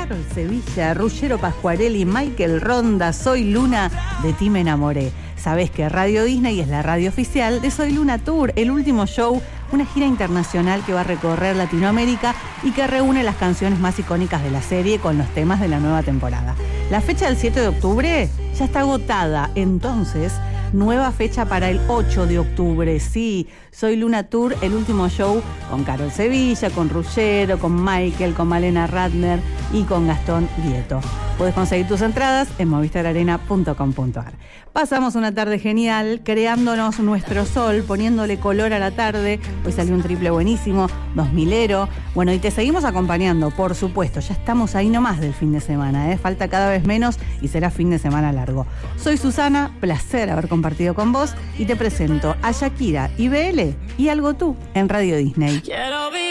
Carol Sevilla, Ruggero Pascuarelli, Michael Ronda, Soy Luna, de ti me enamoré. Sabés que Radio Disney es la radio oficial de Soy Luna Tour, el último show, una gira internacional que va a recorrer Latinoamérica y que reúne las canciones más icónicas de la serie con los temas de la nueva temporada. La fecha del 7 de octubre ya está agotada, entonces nueva fecha para el 8 de octubre. Sí, Soy Luna Tour, el último show con Carol Sevilla, con Ruggero, con Michael, con Malena Ratner y con Gastón Vieto. Puedes conseguir tus entradas en movistararena.com.ar. Pasamos una tarde genial, creándonos nuestro sol, poniéndole color a la tarde. Hoy salió un triple buenísimo, 2000ero. Bueno, y te seguimos acompañando, por supuesto. Ya estamos ahí nomás del fin de semana, ¿eh? Falta cada vez menos y será fin de semana largo. Soy Susana, placer haber compartido con vos y te presento a Shakira y BL y Algo Tú en Radio Disney.